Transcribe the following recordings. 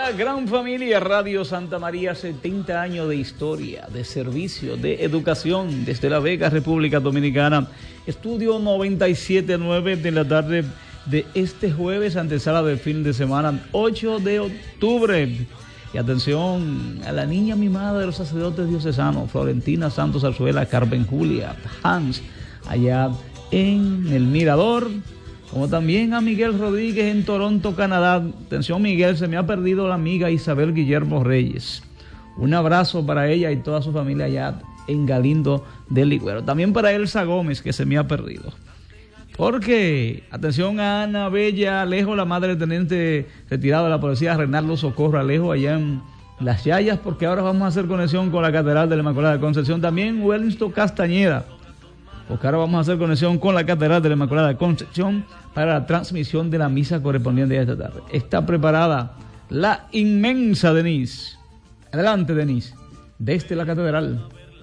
la gran familia Radio Santa María, 70 años de historia, de servicio, de educación desde La Vega, República Dominicana. Estudio 97.9 de la tarde de este jueves, antesala del fin de semana, 8 de octubre. Y atención a la niña mimada de los sacerdotes diocesanos, Florentina Santos Arzuela, Carmen Julia, Hans, allá en el Mirador. Como también a Miguel Rodríguez en Toronto, Canadá. Atención, Miguel, se me ha perdido la amiga Isabel Guillermo Reyes. Un abrazo para ella y toda su familia allá en Galindo del Ligüero. También para Elsa Gómez, que se me ha perdido. Porque, atención a Ana Bella Alejo, la madre del teniente retirado de la policía, Reinaldo Socorro Alejo, allá en Las Yayas, porque ahora vamos a hacer conexión con la Catedral de la Inmaculada Concepción. También Wellington Castañeda, porque ahora vamos a hacer conexión con la Catedral de la Inmaculada Concepción para la transmisión de la misa correspondiente a esta tarde. Está preparada la inmensa Denise. Adelante, Denise, desde la Catedral.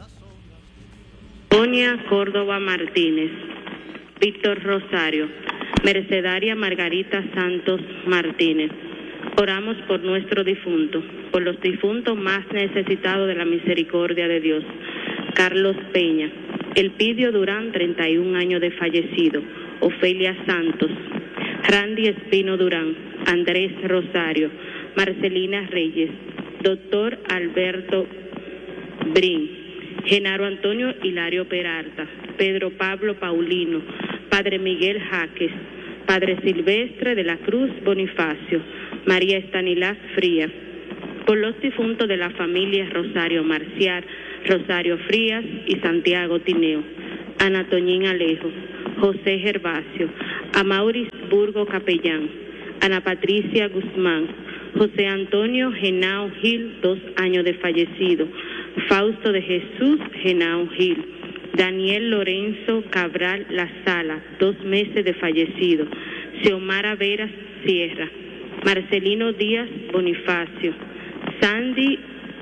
Sonia Córdoba Martínez, Víctor Rosario, Mercedaria Margarita Santos Martínez. Oramos por nuestro difunto, por los difuntos más necesitados de la misericordia de Dios. Carlos Peña, Elpidio Durán, 31 años de fallecido. Ofelia Santos, Randy Espino Durán, Andrés Rosario, Marcelina Reyes, Doctor Alberto Brin, Genaro Antonio Hilario Peralta, Pedro Pablo Paulino, Padre Miguel Jaques, Padre Silvestre de la Cruz Bonifacio, María Estanilás Frías, por los difuntos de la familia Rosario Marcial, Rosario Frías y Santiago Tineo, Ana Toñín Alejo, José Gervasio, Amauris Burgo Capellán, Ana Patricia Guzmán, José Antonio Genao Gil, 2 años de fallecido, Fausto de Jesús Genao Gil, Daniel Lorenzo Cabral La Sala, 2 meses de fallecido, Xiomara Veras Sierra, Marcelino Díaz Bonifacio, Sandy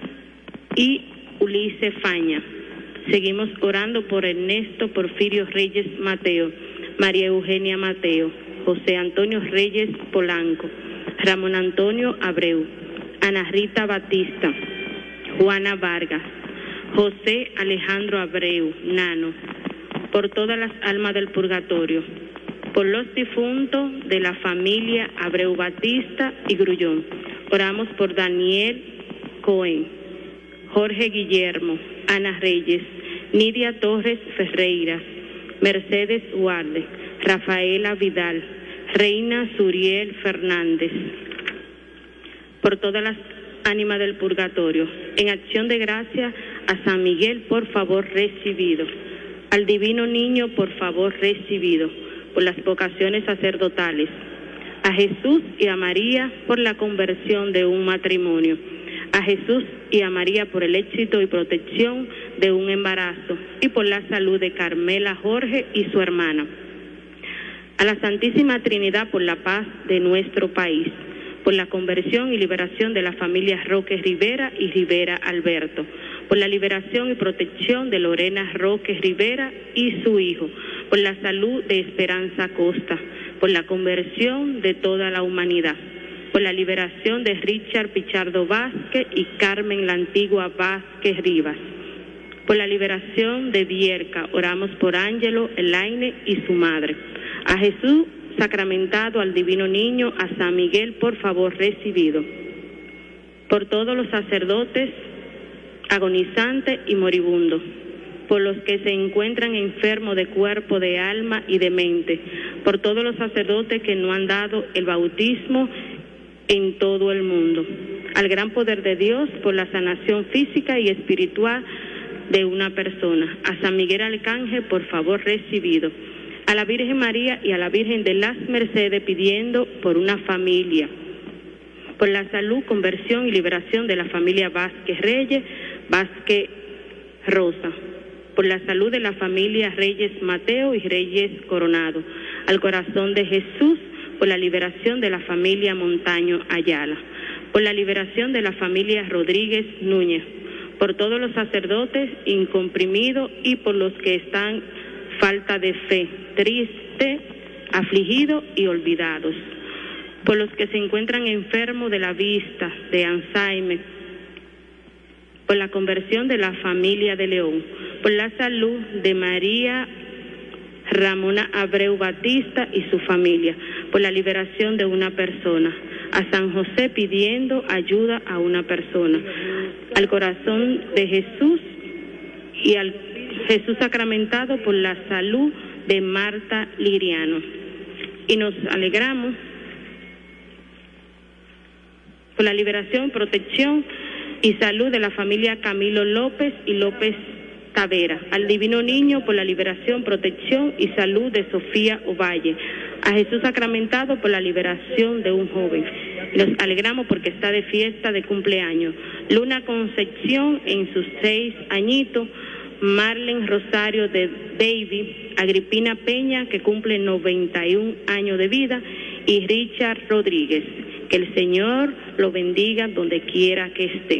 y Ulises Faña. Seguimos orando por Ernesto Porfirio Reyes Mateo, María Eugenia Mateo, José Antonio Reyes Polanco, Ramón Antonio Abreu, Ana Rita Batista, Juana Vargas, José Alejandro Abreu, Nano, por todas las almas del purgatorio, por los difuntos de la familia Abreu Batista y Grullón. Oramos por Daniel Cohen, Jorge Guillermo, Ana Reyes, Nidia Torres Ferreiras, Mercedes Guarde, Rafaela Vidal, Reina Suriel Fernández, por todas las ánimas del purgatorio. En acción de gracia a San Miguel, por favor recibido, al Divino Niño, por favor recibido, por las vocaciones sacerdotales, a Jesús y a María por la conversión de un matrimonio, a Jesús y a María por el éxito y protección de un embarazo y por la salud de Carmela Jorge y su hermana, a la Santísima Trinidad por la paz de nuestro país, por la conversión y liberación de la familia Roque Rivera y Rivera Alberto, por la liberación y protección de Lorena Roque Rivera y su hijo, por la salud de Esperanza Costa, por la conversión de toda la humanidad, por la liberación de Richard Pichardo Vázquez y Carmen la Antigua Vázquez Rivas, por la liberación de Vierca. Oramos por Ángelo Elaine y su madre, a Jesús sacramentado, al Divino Niño, a San Miguel, por favor recibido, por todos los sacerdotes agonizantes y moribundos, por los que se encuentran enfermos de cuerpo, de alma y de mente, por todos los sacerdotes que no han dado el bautismo en todo el mundo, al gran poder de Dios por la sanación física y espiritual de una persona, a San Miguel Arcángel, por favor recibido, a la Virgen María y a la Virgen de las Mercedes, pidiendo por una familia, por la salud, conversión y liberación de la familia Vázquez Reyes, Vázquez Rosa, por la salud de la familia Reyes Mateo y Reyes Coronado, al corazón de Jesús, por la liberación de la familia Montaño Ayala, por la liberación de la familia Rodríguez Núñez, por todos los sacerdotes incomprimidos y por los que están falta de fe, triste, afligidos y olvidados, por los que se encuentran enfermos de la vista, de Alzheimer, por la conversión de la familia de León, por la salud de María Ramona Abreu Batista y su familia, por la liberación de una persona, a San José pidiendo ayuda a una persona, al corazón de Jesús y al Jesús sacramentado por la salud de Marta Liriano. Y nos alegramos por la liberación, protección y salud de la familia Camilo López y López Tavera, al Divino Niño por la liberación, protección y salud de Sofía Ovalle, a Jesús sacramentado por la liberación de un joven. Nos alegramos porque está de fiesta de cumpleaños Luna Concepción en sus 6 añitos, Marlen Rosario de David, Agripina Peña que cumple 91 años de vida y Richard Rodríguez. Que el Señor lo bendiga donde quiera que esté.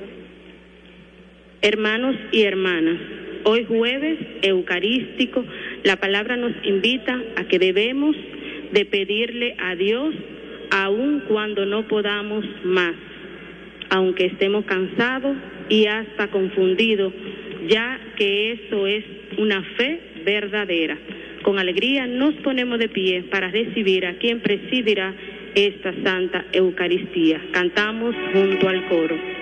Hermanos y hermanas, hoy jueves eucarístico, la palabra nos invita a que debemos de pedirle a Dios aun cuando no podamos más, aunque estemos cansados y hasta confundidos, ya que eso es una fe verdadera. Con alegría nos ponemos de pie para recibir a quien presidirá esta Santa Eucaristía. Cantamos junto al coro.